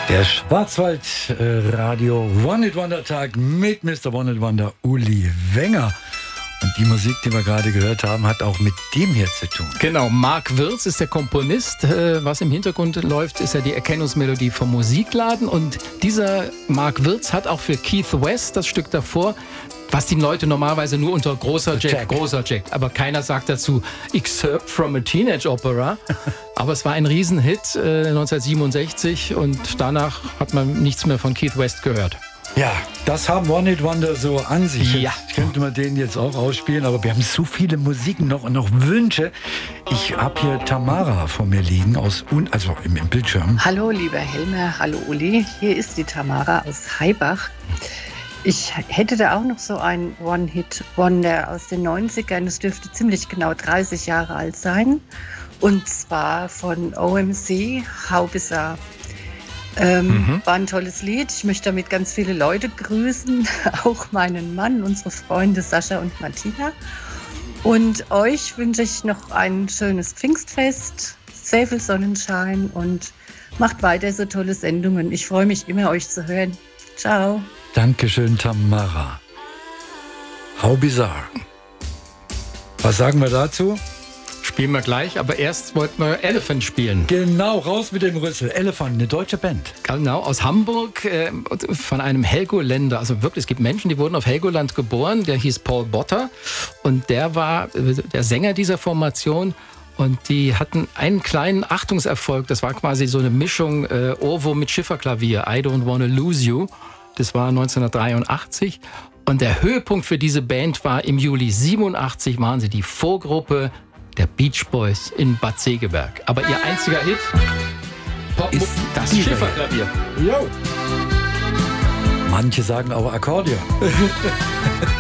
Der Schwarzwald-Radio One-Hit-Wonder-Tag mit Mr. One-Hit-Wonder Uli Wenger. Und die Musik, die wir gerade gehört haben, hat auch mit dem hier zu tun. Genau, Mark Wirz ist der Komponist. Was im Hintergrund läuft, ist ja die Erkennungsmelodie vom Musikladen. Und dieser Mark Wirz hat auch für Keith West das Stück davor, was die Leute normalerweise nur unter großer Jack. Aber keiner sagt dazu Excerpt from a Teenage Opera. Aber es war ein Riesenhit 1967 und danach hat man nichts mehr von Keith West gehört. Ja, das haben One-Hit-Wonder so an sich. Ja. Jetzt könnte man den jetzt auch ausspielen, aber wir haben so viele Musiken noch und noch Wünsche. Ich habe hier Tamara vor mir liegen, also im Bildschirm. Hallo, lieber Helmer, hallo Uli. Hier ist die Tamara aus Haibach. Ich hätte da auch noch so einen One-Hit-Wonder aus den 90ern. Es dürfte ziemlich genau 30 Jahre alt sein. Und zwar von OMC, Haubizarre. War ein tolles Lied. Ich möchte damit ganz viele Leute grüßen. Auch meinen Mann, unsere Freunde Sascha und Martina. Und euch wünsche ich noch ein schönes Pfingstfest, sehr viel Sonnenschein und macht weiter so tolle Sendungen. Ich freue mich immer, euch zu hören. Ciao. Dankeschön, Tamara. How bizarre. Was sagen wir dazu? Spielen wir gleich, aber erst wollten wir Elephant spielen. Genau, raus mit dem Rüssel. Elephant, eine deutsche Band. Genau, aus Hamburg, von einem Helgoländer. Also wirklich, es gibt Menschen, die wurden auf Helgoland geboren. Der hieß Paul Botter und der war der Sänger dieser Formation. Und die hatten einen kleinen Achtungserfolg. Das war quasi so eine Mischung Ohrwurm mit Schifferklavier. I Don't Wanna Lose You. Das war 1983. Und der Höhepunkt für diese Band war im Juli 87 waren sie die Vorgruppe der Beach Boys in Bad Segeberg. Aber ihr einziger Hit ist das Schifferklavier. Jo. Manche sagen auch Akkordeon.